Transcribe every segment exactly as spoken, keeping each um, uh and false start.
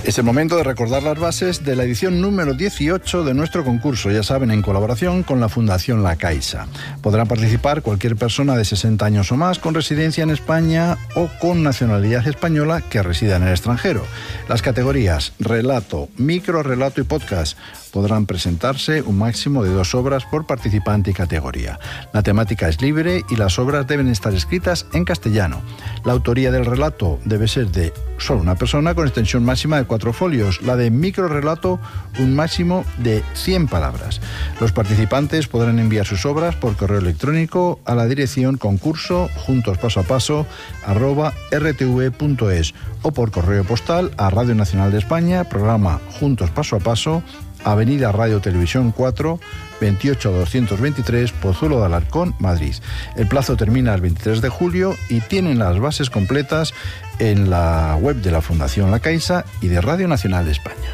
Es el momento de recordar las bases de la edición número dieciocho de nuestro concurso, ya saben, en colaboración con la Fundación La Caixa. Podrán participar cualquier persona de sesenta años o más con residencia en España o con nacionalidad española que resida en el extranjero. Las categorías relato, microrrelato y podcast. Podrán presentarse un máximo de dos obras por participante y categoría. La temática es libre y las obras deben estar escritas en castellano. La autoría del relato debe ser de solo una persona con extensión máxima de cuatro folios. La de microrrelato, un máximo de cien palabras. Los participantes podrán enviar sus obras por correo electrónico a la dirección concurso juntos paso a paso arroba rtv.es o por correo postal a Radio Nacional de España, programa Juntos Paso a Paso, Avenida Radio Televisión cuatro, veintiocho doscientos veintitrés, Pozuelo de Alarcón, Madrid. El plazo termina el veintitrés de julio y tienen las bases completas en la web de la Fundación La Caixa y de Radio Nacional de España.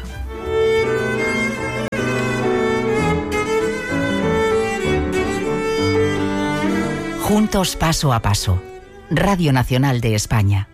Juntos Paso a Paso. Radio Nacional de España.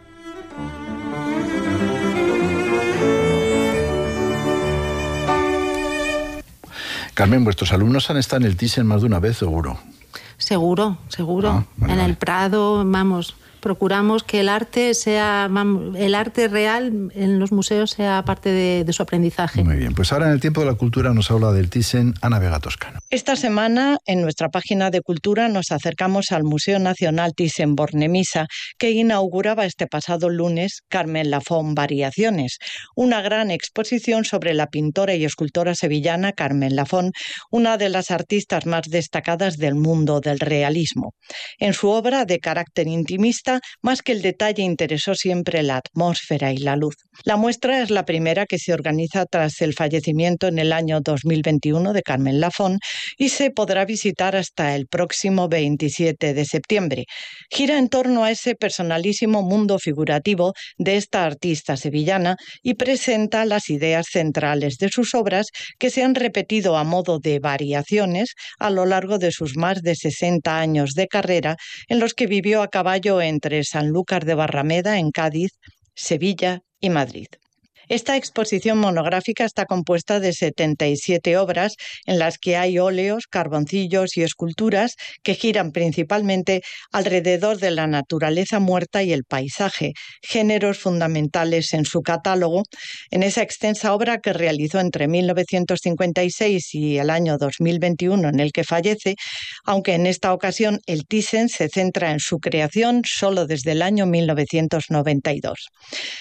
Carmen, vuestros alumnos han estado en el Thyssen más de una vez, seguro. Seguro, seguro. Ah, vale, en vale. el Prado, vamos, procuramos que el arte sea, vamos, el arte real en los museos sea parte de, de su aprendizaje. Muy bien, pues ahora en el tiempo de la cultura nos habla del Thyssen Ana Vega Toscano. Esta semana, en nuestra página de Cultura, nos acercamos al Museo Nacional Thyssen-Bornemisza, que inauguraba este pasado lunes Carmen Lafón Variaciones, una gran exposición sobre la pintora y escultora sevillana Carmen Lafón, una de las artistas más destacadas del mundo del realismo. En su obra, de carácter intimista, más que el detalle interesó siempre la atmósfera y la luz. La muestra es la primera que se organiza tras el fallecimiento en el año dos mil veintiuno de Carmen Lafón, y se podrá visitar hasta el próximo veintisiete de septiembre. Gira en torno a ese personalísimo mundo figurativo de esta artista sevillana y presenta las ideas centrales de sus obras, que se han repetido a modo de variaciones a lo largo de sus más de sesenta años de carrera, en los que vivió a caballo entre Sanlúcar de Barrameda, en Cádiz, Sevilla y Madrid. Esta exposición monográfica está compuesta de setenta y siete obras en las que hay óleos, carboncillos y esculturas que giran principalmente alrededor de la naturaleza muerta y el paisaje, géneros fundamentales en su catálogo, en esa extensa obra que realizó entre mil novecientos cincuenta y seis y el año dos mil veintiuno, en el que fallece, aunque en esta ocasión el Thyssen se centra en su creación solo desde el año mil novecientos noventa y dos.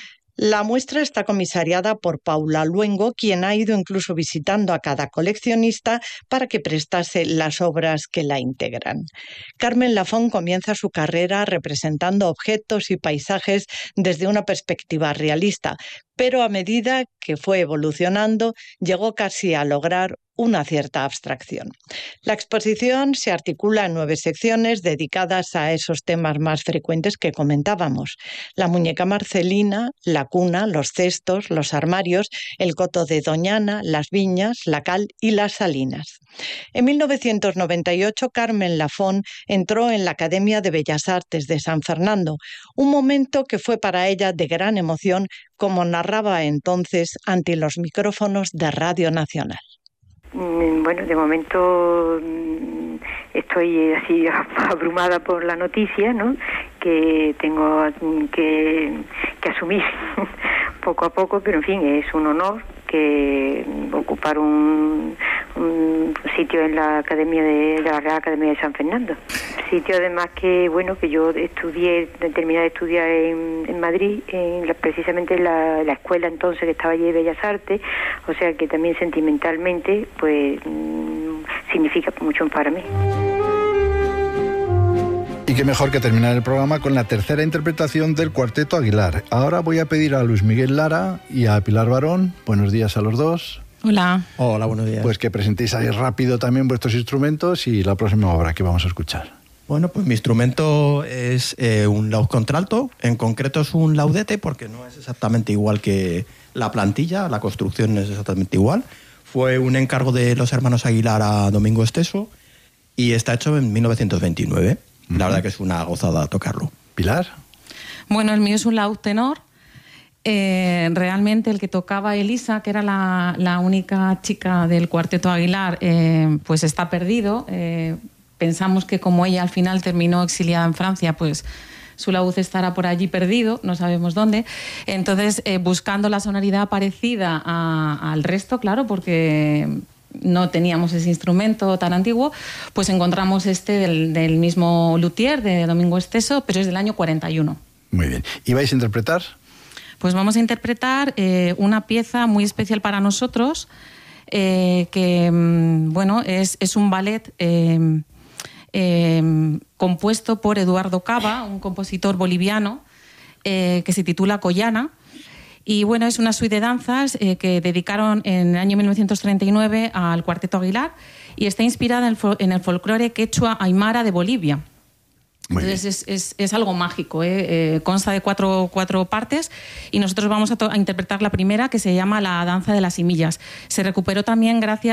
La muestra está comisariada por Paula Luengo, quien ha ido incluso visitando a cada coleccionista para que prestase las obras que la integran. Carmen Lafón comienza su carrera representando objetos y paisajes desde una perspectiva realista, pero a medida que fue evolucionando, llegó casi a lograr una cierta abstracción. La exposición se articula en nueve secciones dedicadas a esos temas más frecuentes que comentábamos: la muñeca Marcelina, la cuna, los cestos, los armarios, el coto de Doñana, las viñas, la cal y las salinas. En mil novecientos noventa y ocho, Carmen Lafón entró en la Academia de Bellas Artes de San Fernando, un momento que fue para ella de gran emoción, como narraba entonces ante los micrófonos de Radio Nacional. Bueno, de momento estoy así abrumada por la noticia, ¿no?, que tengo que, que asumir poco a poco, pero en fin, es un honor que ocupar un, un sitio en la Academia de, de la Real Academia de San Fernando. Sitio además que, bueno, que yo estudié, terminé de estudiar en, en Madrid, en la, precisamente en la, la escuela entonces que estaba allí de Bellas Artes, o sea que también sentimentalmente, pues, mmm, significa mucho para mí. Y qué mejor que terminar el programa con la tercera interpretación del Cuarteto Aguilar. Ahora voy a pedir a Luis Miguel Lara y a Pilar Barón, buenos días a los dos. Hola. Hola, buenos días. Pues que presentéis ahí rápido también vuestros instrumentos y la próxima obra que vamos a escuchar. Bueno, pues mi instrumento es eh, un laúd contralto, en concreto es un laudete porque no es exactamente igual que la plantilla, la construcción no es exactamente igual. Fue un encargo de los hermanos Aguilar a Domingo Esteso y está hecho en mil novecientos veintinueve. La verdad que es una gozada tocarlo. ¿Pilar? Bueno, el mío es un laúd tenor Eh, realmente el que tocaba Elisa, que era la, la única chica del Cuarteto Aguilar, eh, pues está perdido. Eh, pensamos que como ella al final terminó exiliada en Francia, pues su laúd estará por allí perdido, no sabemos dónde. Entonces, eh, buscando la sonoridad parecida a, al resto, claro, porque no teníamos ese instrumento tan antiguo, pues encontramos este del, del mismo luthier, de Domingo Esteso, pero es del año cuarenta y uno. Muy bien. ¿Y vais a interpretar? Pues vamos a interpretar eh, una pieza muy especial para nosotros, eh, que mm, bueno, es, es un ballet eh, eh, compuesto por Eduardo Cava, un compositor boliviano, eh, que se titula Collana. Y bueno, es una suite de danzas eh, que dedicaron en el año mil novecientos treinta y nueve al Cuarteto Aguilar y está inspirada en el, fol- en el folclore quechua aymara de Bolivia. Muy Entonces es, es, es algo mágico, ¿eh? Eh, consta de cuatro, cuatro partes y nosotros vamos a, to- a interpretar la primera, que se llama La danza de las simillas. Se recuperó también gracias